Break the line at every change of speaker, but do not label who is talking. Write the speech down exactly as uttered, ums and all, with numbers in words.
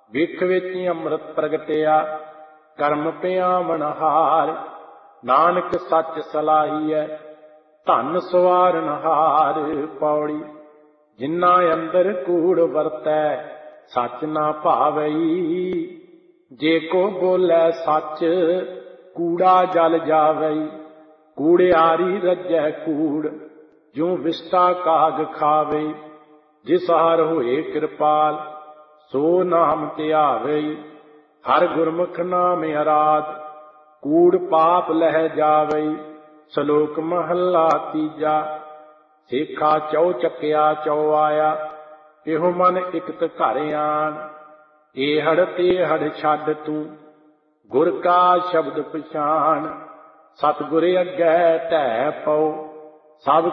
ਵਿਖ ਵਿੱਚ ਅੰਮ੍ਰਿਤ ਪ੍ਰਗਟਿਆ, ਕਰਮ ਪਿਆਵਨ ਹਾਰ। ਨਾਨਕ ਸੱਚ ਸਲਾਹੀਐ, ਧਨ ਸਵਾਰਨ ਹਾਰ। ਪੌੜੀ। ਜਿਨ੍ਹਾਂ ਅੰਦਰ ਕੂੜ ਵਰਤੈ, ਸੱਚ ਨਾ ਭਾਵਈ। ਜੇ ਕੋ ਬੋਲੇ ਸੱਚ, ਕੂੜਾ ਜਲ ਜਾਵਈ। ਕੂੜਿਆਰੀ ਰੱਜੈ ਕੂੜ, ਜਿਉ ਵਿਸਟਾ ਕਾਗ ਖਾਵਈ। ਜਿਸ ਹਰ ਹੋਏ ਕਿਰਪਾਲ, ਸੋ ਨਾਮ ਧਿਆਵਈ। ਹਰ ਗੁਰਮੁਖ ਨਾਮ ਅਰਾਧ, ਕੂੜ ਪਾਪ ਲਹਿ ਜਾਵਈ। ਸ਼ਲੋਕ ਮਹੱਲਾ ਤੀਜਾ। ਸੇਖਾ ਚਉ ਚੱਕਿਆ ਚਉ ਆਇਆ, ਇਹੋ ਮਨ ਇਕਤ ਘਰ ਆਣ। ਏਹੜ ਤੇਹੜ ਛੱਡ ਤੂੰ, ਗੁਰ ਕਾ ਸ਼ਬਦ ਪਛਾਣ। ਸਤਿਗੁਰ ਅੱਗੇ ਢਹਿ ਪਉ, ਸਭ